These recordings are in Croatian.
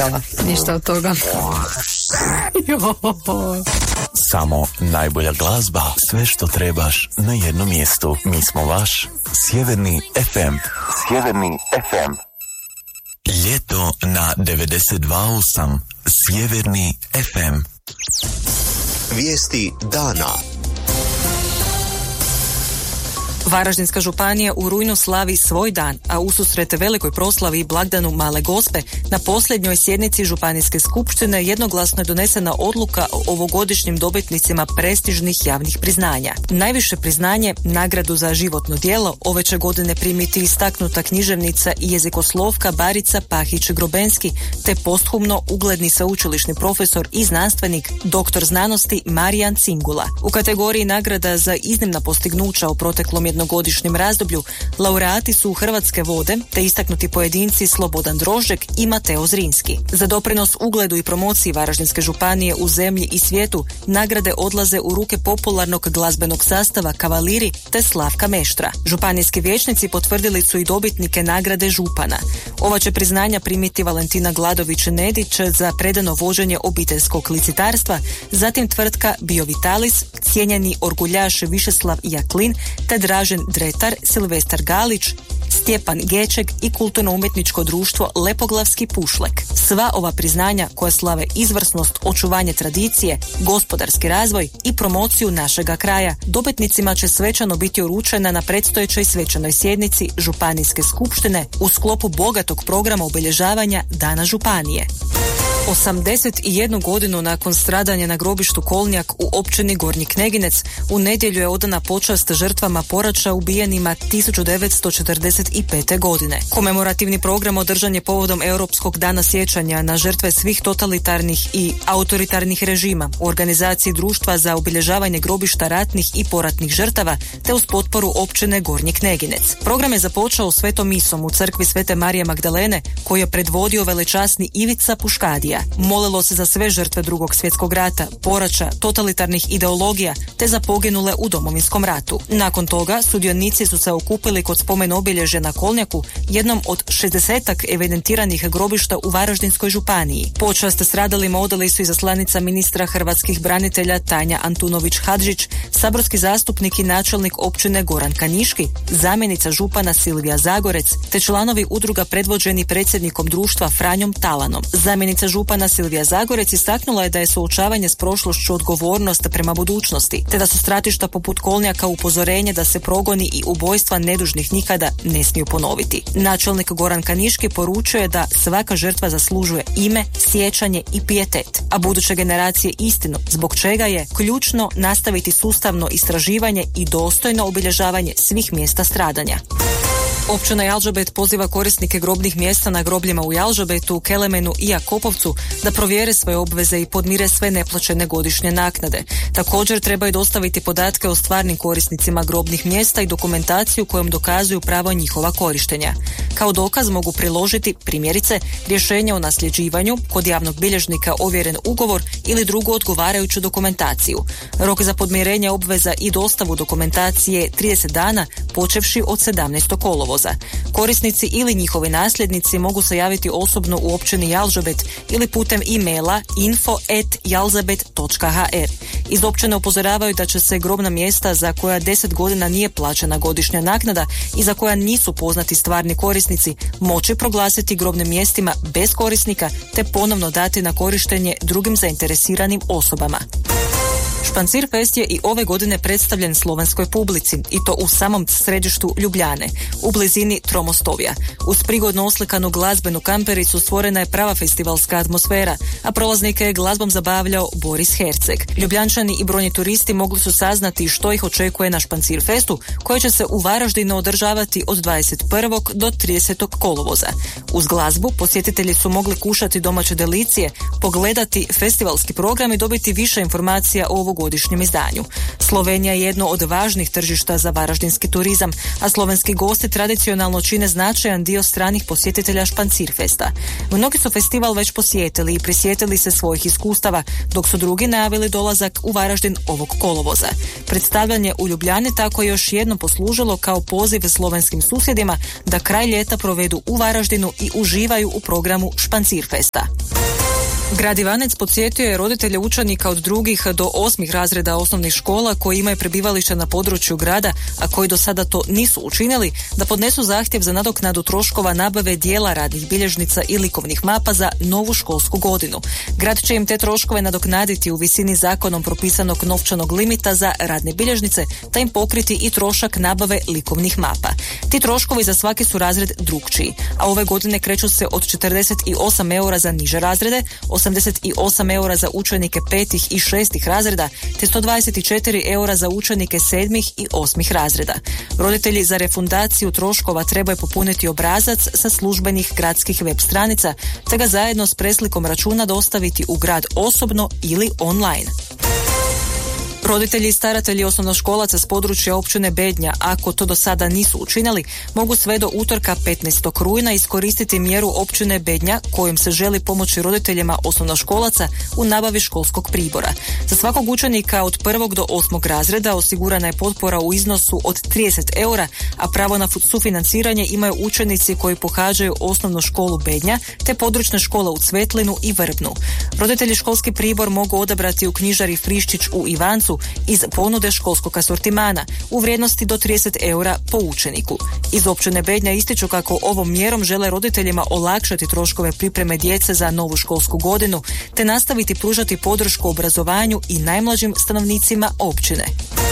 Ništa od toga. Samo najbolja glazba, sve što trebaš na jednom mjestu. Mi smo vaš Sjeverni FM. Sjeverni FM. Ljeto na 92.8 Sjeverni FM. Vijesti dana. Varaždinska županija u rujnu slavi svoj dan, a ususret velikoj proslavi i blagdanu Male Gospe, na posljednjoj sjednici Županijske skupštine jednoglasno je donesena odluka o ovogodišnjim dobitnicima prestižnih javnih priznanja. Najviše priznanje, nagradu za životno djelo, ove će godine primiti istaknuta književnica i jezikoslovka Barica Pahić-Grobenski, te posthumno ugledni sveučilišni profesor i znanstvenik, doktor znanosti Marijan Cingula. U kategoriji nagrada za iznimna postignuća u proteklom jednogodišnjem razdoblju laureati su Hrvatske vode te istaknuti pojedinci Slobodan Drožek i Mateo Zrinski. Za doprinos ugledu i promociji Varaždinske županije u zemlji i svijetu nagrade odlaze u ruke popularnog glazbenog sastava Kavaliri te Slavka Meštra. Županijski vijećnici potvrdili su i dobitnike nagrade župana. Ova će priznanja primiti Valentina Gladović-Nedić za predano vođenje obiteljskog licitarstva, zatim tvrtka Biovitalis, cijenjeni orguljaš Višeslav Jaklin te Dražen Dretar, Silvestar Galić, Stjepan Geček i kulturno-umjetničko društvo Lepoglavski pušlek. Sva ova priznanja koja slave izvrsnost, očuvanje tradicije, gospodarski razvoj i promociju našega kraja, dobitnicima će svečano biti uručena na predstojećoj svečanoj sjednici Županijske skupštine u sklopu bogatog programa obilježavanja Dana županije. 81 godinu nakon stradanja na grobištu Kolnjak u općini Gornji Kneginec, u nedjelju je odana počast žrtvama poraća ubijenima 1945. godine. Komemorativni program održan je povodom Europskog dana sjećanja na žrtve svih totalitarnih i autoritarnih režima u organizaciji Društva za obilježavanje grobišta ratnih i poratnih žrtava te uz potporu općine Gornji Kneginec. Program je započeo svetom misom u crkvi Svete Marije Magdalene koju je predvodio velečasni Ivica Puškadija. Molilo se za sve žrtve Drugog svjetskog rata, poraća, totalitarnih ideologija te za poginule u Domovinskom ratu. Nakon toga sudionici su se okupili kod spomen obilježja na Kolnjaku, jednom od 60-ak evidentiranih grobišta u Varaždinskoj županiji. Počast stradalima odali su izaslanica ministra hrvatskih branitelja Tanja Antunović-Hadžić, saborski zastupnik i načelnik općine Goran Kanjiški, zamjenica župana Silvija Zagorec te članovi udruga predvođeni predsjednikom društva Franjom Talanom. Zamjenica župana Silvija Zagorec istaknula je da je suočavanje s prošlošću odgovornost prema budućnosti, te da su stratišta poput Kolnjaka upozorenje da se progoni i ubojstva nedužnih nikada ne smiju ponoviti. Načelnik Goran Kaniški poručuje da svaka žrtva zaslužuje ime, sjećanje i pijetet, a buduće generacije istinu, zbog čega je ključno nastaviti sustavno istraživanje i dostojno obilježavanje svih mjesta stradanja. Općina Jalžabet poziva korisnike grobnih mjesta na grobljima u Jalžabetu, Kelemenu i Jakopovcu da provjere svoje obveze i podmire sve neplaćene godišnje naknade. Također trebaju dostaviti podatke o stvarnim korisnicima grobnih mjesta i dokumentaciju kojom dokazuju pravo njihova korištenja. Kao dokaz mogu priložiti, primjerice, rješenje o nasljeđivanju, kod javnog bilježnika ovjeren ugovor ili drugu odgovarajuću dokumentaciju. Rok za podmirenje obveza i dostavu dokumentacije je 30 dana, počevši od 17. kolovoza. Korisnici ili njihovi nasljednici mogu se javiti osobno u općini Jalžabet ili putem e-maila info@jalzabet.hr. Iz općine upozoravaju da će se grobna mjesta za koja 10 godina nije plaćena godišnja naknada i za koja nisu poznati stvarni korisnici moći proglasiti grobnim mjestima bez korisnika te ponovno dati na korištenje drugim zainteresiranim osobama. Špancir Fest je i ove godine predstavljen slovenskoj publici i to u samom središtu Ljubljane, u blizini Tromostovja. Uz prigodno oslikanu glazbenu kampericu stvorena je prava festivalska atmosfera, a prolaznike je glazbom zabavljao Boris Herceg. Ljubljančani i brojni turisti mogli su saznati što ih očekuje na Špancir Festu, koji će se u Varaždinu održavati od 21. do 30. kolovoza. Uz glazbu posjetitelji su mogli kušati domaće delicije, pogledati festivalski program i dobiti više informacija o ovogodišnjem izdanju. Slovenija je jedno od važnih tržišta za varaždinski turizam, a slovenski gosti tradicionalno čine značajan dio stranih posjetitelja Špancirfesta. Mnogi su festival već posjetili i prisjetili se svojih iskustava, dok su drugi najavili dolazak u Varaždin ovog kolovoza. Predstavljanje u Ljubljani tako je još jednom poslužilo kao poziv slovenskim susjedima da kraj ljeta provedu u Varaždinu i uživaju u programu Špancirfesta. Grad Ivanec podsjetio je roditelje učenika od 2. do 8. razreda osnovnih škola koji imaju prebivalište na području grada, a koji do sada to nisu učinili, da podnesu zahtjev za nadoknadu troškova nabave dijela radnih bilježnica i likovnih mapa za novu školsku godinu. Grad će im te troškove nadoknaditi u visini zakonom propisanog novčanog limita za radne bilježnice, te im pokriti i trošak nabave likovnih mapa. Ti troškovi za svaki su razred drukčiji, a ove godine kreću se od 48 eura za niže razrede, 88 eura za učenike 5. i 6. razreda, te 124 eura za učenike 7. i 8. razreda. Roditelji za refundaciju troškova trebaju popuniti obrazac sa službenih gradskih web stranica, te ga zajedno s preslikom računa dostaviti u grad osobno ili online. Roditelji i staratelji osnovnoškolaca s područja općine Bednja, ako to do sada nisu učinili, mogu sve do utorka 15. rujna iskoristiti mjeru općine Bednja kojom se želi pomoći roditeljima osnovnoškolaca u nabavi školskog pribora. Za svakog učenika od 1. do 8. razreda osigurana je potpora u iznosu od 30 eura, a pravo na sufinanciranje imaju učenici koji pohađaju osnovnu školu Bednja te područne škole u Cvetlinu i Vrbnu. Roditelji školski pribor mogu odabrati u knjižari Friščić u Ivancu iz ponude školskog asortimana u vrijednosti do 30 eura po učeniku. Iz općine Bednja ističu kako ovom mjerom žele roditeljima olakšati troškove pripreme djece za novu školsku godinu te nastaviti pružati podršku obrazovanju i najmlađim stanovnicima općine.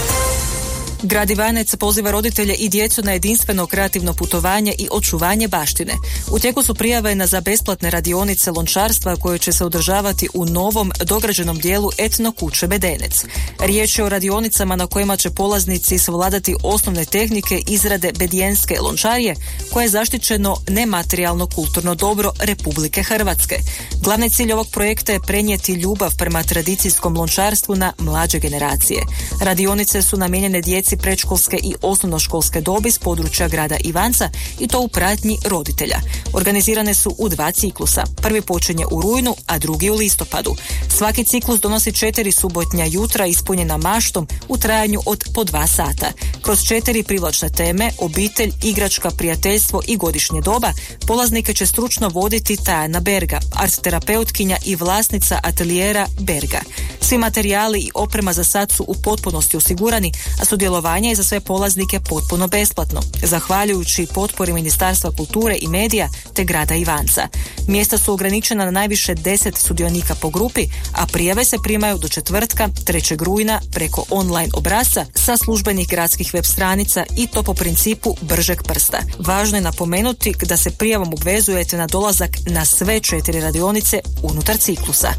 Grad Ivanec poziva roditelje i djecu na jedinstveno kreativno putovanje i očuvanje baštine. U tijeku su prijave za besplatne radionice lončarstva koje će se održavati u novom dograđenom dijelu etno kuće Bedenec. Riječ je o radionicama na kojima će polaznici savladati osnovne tehnike izrade bedijenske lončarije, koje je zaštićeno nematerijalno kulturno dobro Republike Hrvatske. Glavni cilj ovog projekta je prenijeti ljubav prema tradicijskom lončarstvu na mlađe generacije. Radionice su namijenjene djeci predškolske i osnovnoškolske dobi s područja grada Ivanca i to u pratnji roditelja. Organizirane su u 2 ciklusa. Prvi počinje u rujnu, a drugi u listopadu. Svaki ciklus donosi 4 subotnja jutra ispunjena maštom u trajanju od po 2 sata. Kroz 4 privlačne teme, obitelj, igračka, prijateljstvo i godišnje doba, polaznike će stručno voditi Tajana Berga, art terapeutkinja i vlasnica atelijera Berga. Svi materijali i oprema za sad su u potpunosti osigurani, a sudjelovanje je za sve polaznike potpuno besplatno, zahvaljujući potpori Ministarstva kulture i medija te grada Ivanca. Mjesta su ograničena na najviše 10 sudionika po grupi, a prijave se primaju do četvrtka 3. rujna preko online obrasca sa službenih gradskih web stranica i to po principu bržeg prsta. Važno je napomenuti da se prijavom obvezujete na dolazak na sve 4 radionice unutar ciklusa.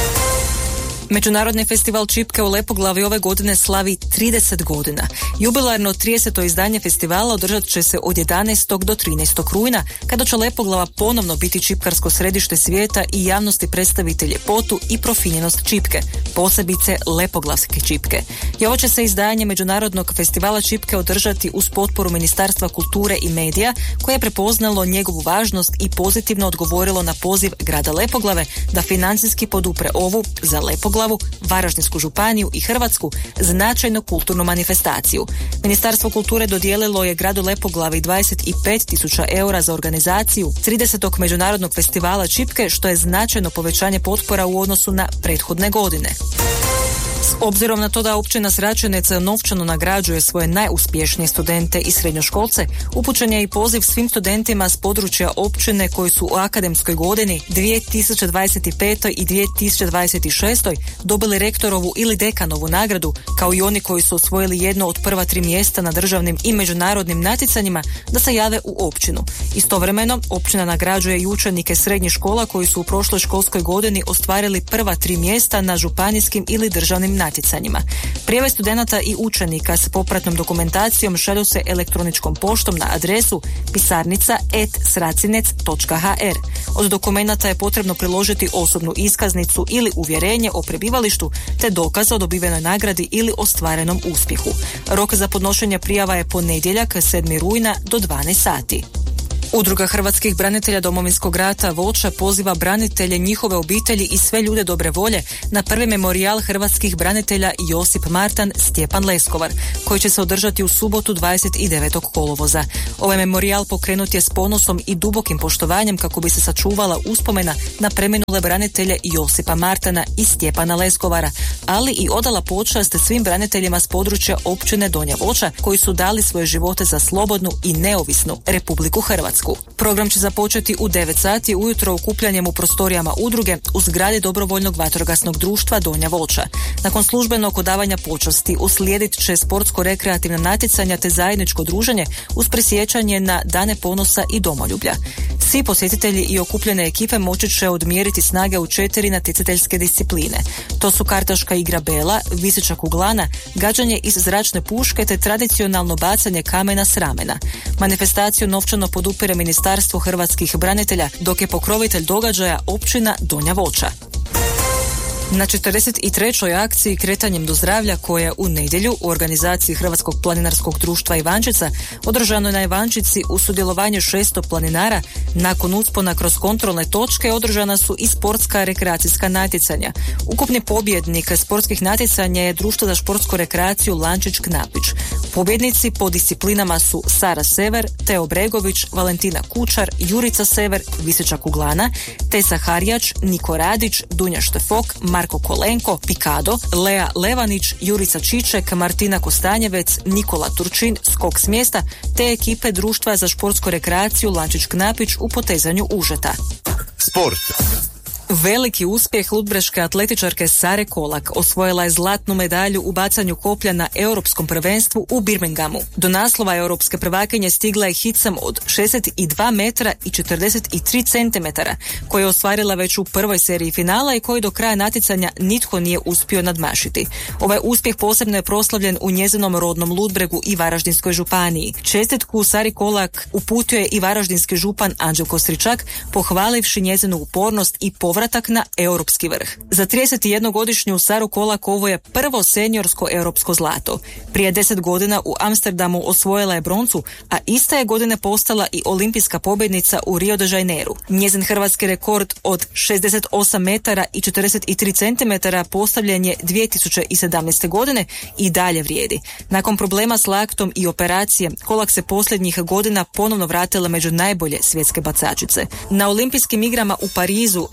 Međunarodni festival čipke u Lepoglavi ove godine slavi 30 godina. Jubilarno 30. izdanje festivala održat će se od 11. do 13. rujna, kada će Lepoglava ponovno biti čipkarsko središte svijeta i javnosti predstaviti ljepotu i profinjenost čipke, posebice lepoglavske čipke. I ovo će se izdanje Međunarodnog festivala čipke održati uz potporu Ministarstva kulture i medija, koje je prepoznalo njegovu važnost i pozitivno odgovorilo na poziv grada Lepoglave da financijski podupre ovu za Lepoglavu, Varaždinsku županiju i Hrvatsku značajnu kulturnu manifestaciju. Ministarstvo kulture dodijelilo je gradu Lepoglavi 25.000 eura za organizaciju 30. Međunarodnog festivala čipke, što je značajno povećanje potpora u odnosu na prethodne godine. S obzirom na to da općina Sračinec novčano nagrađuje svoje najuspješnije studente i srednjoškolce, upućen je i poziv svim studentima s područja općine koji su u akademskoj godini 2025. i 2026. dobili rektorovu ili dekanovu nagradu, kao i oni koji su osvojili jedno od prva 3 mjesta na državnim i međunarodnim natjecanjima, da se jave u općinu. Istovremeno, općina nagrađuje i učenike srednjih škola koji su u prošloj školskoj godini ostvarili prva 3 mjesta na županijskim ili državnim međunarodnim natjecanjima. Prijave studenata i učenika s popratnom dokumentacijom šalju se elektroničkom poštom na adresu pisarnica@sracinec.hr. Od dokumenata je potrebno priložiti osobnu iskaznicu ili uvjerenje o prebivalištu te dokaz o dobivenoj nagradi ili ostvarenom uspjehu. Rok za podnošenje prijava je ponedjeljak 7. rujna do 12 sati. Udruga hrvatskih branitelja Domovinskog rata Voća poziva branitelje, njihove obitelji i sve ljude dobre volje na prvi memorijal hrvatskih branitelja Josip Martan Stjepan Leskovar, koji će se održati u subotu 29. kolovoza. Ovaj memorijal pokrenut je s ponosom i dubokim poštovanjem kako bi se sačuvala uspomena na preminule branitelje Josipa Martana i Stjepana Leskovara, ali i odala počast svim braniteljima s područja općine Donja Voća koji su dali svoje živote za slobodnu i neovisnu Republiku Hrvatsku. Program će započeti u 9 sati ujutro okupljanjem u prostorijama udruge u zgradi Dobrovoljnog vatrogasnog društva Donja Voća. Nakon službenog odavanja počasti uslijedit će sportsko-rekreativna natjecanja te zajedničko druženje uz prisjećanje na dane ponosa i domoljublja. Svi posjetitelji i okupljene ekipe moći će odmjeriti snage u 4 natjecateljske discipline. To su kartaška igra bela, visića kuglana, gađanje iz zračne puške te tradicionalno bacanje kamena s ramena. Manifestaciju novčano podupire Ministarstvo hrvatskih branitelja, dok je pokrovitelj događaja općina Donja Voća. Na 43. akciji Kretanjem do zdravlja, koja u nedjelju u organizaciji Hrvatskog planinarskog društva Ivančica održano je na Ivančici u sudjelovanju 600 planinara, nakon uspona kroz kontrolne točke održana su i sportska rekreacijska natjecanja. Ukupni pobjednik sportskih natjecanja je Društvo za športsku rekreaciju Lančić Knapić. Pobjednici po disciplinama su Sara Sever, Teo Bregović, Valentina Kučar, Jurica Sever, Visića Kuglana, Tesa Harjač, Niko Radić, Dunja Štefok, Marko Kolenko, Pikado, Lea Levanić, Jurica Čiček, Martina Kostanjevec, Nikola Turčin, skok s mjesta, te ekipe Društva za športsku rekreaciju Lančić Knapić u potezanju užeta. Sport. Veliki uspjeh ludbreške atletičarke Sare Kolak. Osvojila je zlatnu medalju u bacanju koplja na europskom prvenstvu u Birminghamu. Do naslova europske prvakinje stigla je hicam od 62 metra i 43 centimetara, koju je ostvarila već u prvoj seriji finala i koji do kraja natjecanja nitko nije uspio nadmašiti. Ovaj uspjeh posebno je proslavljen u njezinom rodnom Ludbregu i Varaždinskoj županiji. Čestitku Sari Kolak uputio je i varaždinski župan Anđelko Stričak, pohvalivši njezinu upornost i povratak na europski vrh. Za 31-godišnju Saru Kolak ovo je prvo seniorsko europsko zlato. Prije 10 godina u Amsterdamu osvojila je broncu, a iste je godine postala i olimpijska pobjednica u Rio de Janeiru. Njezin hrvatski rekord od 68 metara i 43 centimetara postavljen je 2017. godine i dalje vrijedi. Nakon problema s laktom i operacije, Kolak se posljednjih godina ponovno vratila među najbolje svjetske bacačice. Na olimpijskim igrama u Parizu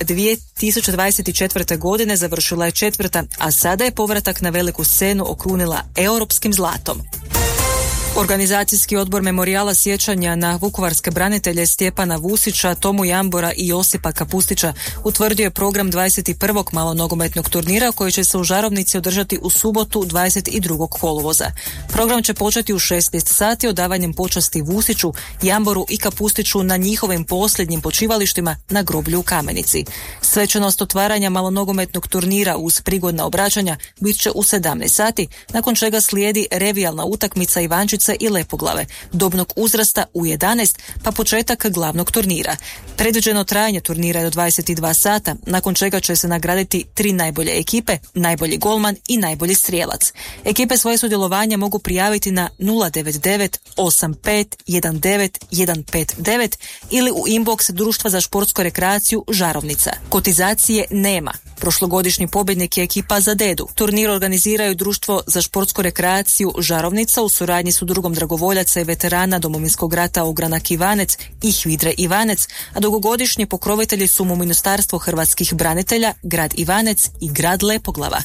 2024. godine završila je 4., a sada je povratak na veliku scenu okrunila europskim zlatom. Organizacijski odbor memorijala sjećanja na vukovarske branitelje Stjepana Vusića, Tomu Jambora i Josipa Kapustića utvrdio je program 21. malonogometnog turnira koji će se u Žarovnici održati u subotu 22. kolovoza. Program će početi u 16 sati odavanjem počasti Vusiću, Jamboru i Kapustiću na njihovim posljednjim počivalištima na groblju u Kamenici. Svečanost otvaranja malonogometnog turnira uz prigodna obraćanja bit će u 17 sati, nakon čega slijedi revijalna utakmica Ivančice i Lepoglave, dobnog uzrasta u 11, pa početak glavnog turnira. Predviđeno trajanje turnira je do 22 sata, nakon čega će se nagraditi 3 najbolje ekipe, najbolji golman i najbolji strijelac. Ekipe svoje sudjelovanje mogu prijaviti na 099 85 19 159 ili u inbox Društva za športsku rekreaciju Žarovnica. Kotizacije nema. Prošlogodišnji pobjednik je ekipa za Dedu. Turnir organiziraju Društvo za športsku rekreaciju Žarovnica u suradnji s Udrugom dragovoljaca i veterana Domovinskog rata Ogranak Ivanec i Hvidre Ivanec, a dugogodišnji pokrovitelji su mu Ministarstvo hrvatskih branitelja, grad Ivanec i grad Lepoglava.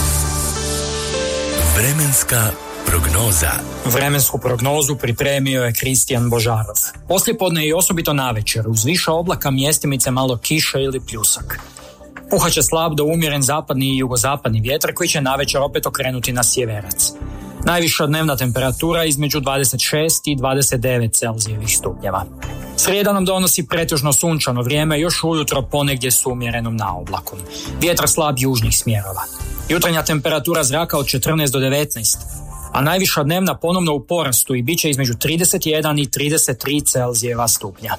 Vremenska prognoza. Vremensku prognozu pripremio je Kristijan Božarov. Poslijepodne i osobito navečer uz više oblaka, mjestimice malo kiše ili pljusak. Puhat će slab do umjeren zapadni i jugozapadni vjetar koji će navečer opet okrenuti na sjeverac. Najviša dnevna temperatura između 26 i 29 Celzijevih stupnjeva. Srijeda nam donosi pretežno sunčano vrijeme, još ujutro ponegdje s umjerenom naoblakom. Vjetar slab južnih smjerova. Jutarnja temperatura zraka od 14 do 19, a najviša dnevna ponovno u porastu i bit će između 31 i 33 Celzijeva stupnja.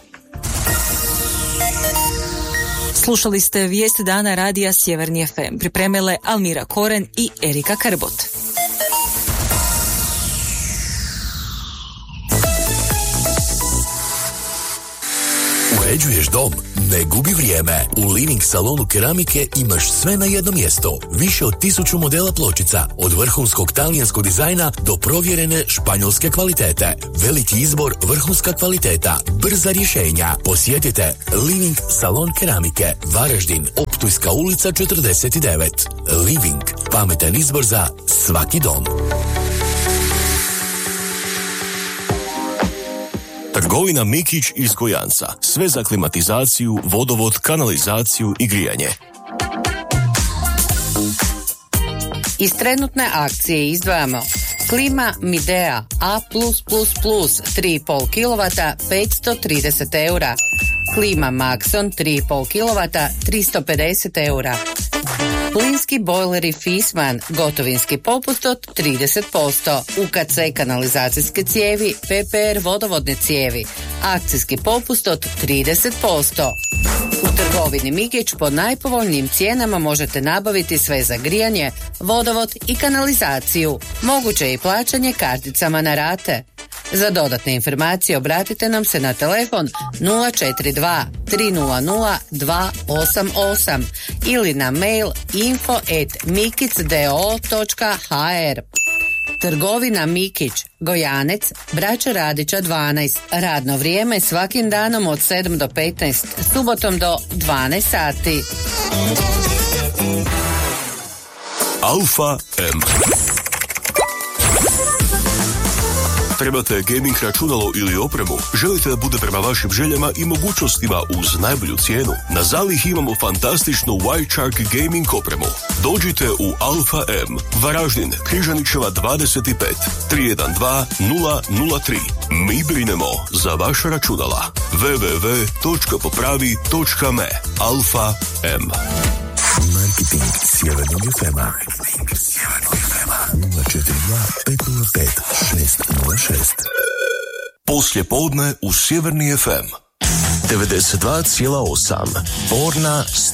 Slušali ste vijesti dana radija Sjeverni FM. Pripremile Almira Koren i Erika Krbot. Uređuješ dom? Ne gubi vrijeme. U Living salonu keramike imaš sve na jednom mjestu. Više od 1000 modela pločica, od vrhunskog talijanskog dizajna do provjerene španjolske kvalitete. Veliki izbor, vrhunska kvaliteta, brza rješenja. Posjetite Living salon keramike, Varaždin, Optujska ulica 49. Living, pametan izbor za svaki dom. Trgovina Mikić iz Gojanca. Sve za klimatizaciju, vodovod, kanalizaciju i grijanje. Iz trenutne akcije izdvajamo klima Midea A+++, 3,5 kW, 530 eura. Klima Maxon, 3,5 kW, 350 eura. Plinski bojleri Fisman, gotovinski popust od 30%. UKC kanalizacijske cijevi, PPR vodovodne cijevi, akcijski popust od 30%. U trgovini Mikić po najpovoljnijim cijenama možete nabaviti sve za grijanje, vodovod i kanalizaciju. Moguće je i plaćanje karticama na rate. Za dodatne informacije obratite nam se na telefon 042 300 288 ili na mail info@mikic.do.hr. Trgovina Mikić, Gojanec, Braća Radića 12. Radno vrijeme svakim danom od 7 do 15, subotom do 12 sati. Alfa M. Trebate gaming računalo ili opremu? Želite da bude prema vašim željama i mogućnostima uz najbolju cijenu? Na zalih imamo fantastičnu White Shark gaming opremu. Dođite u Alfa M, Varaždin, Križanićeva 25, 312 003. Mi brinemo za vaša računala. www.popravi.me. Alfa M. Marketing Sjevernog FM-a 042 505 606. Poslje podne u Sjeverni FM 92,8. Borna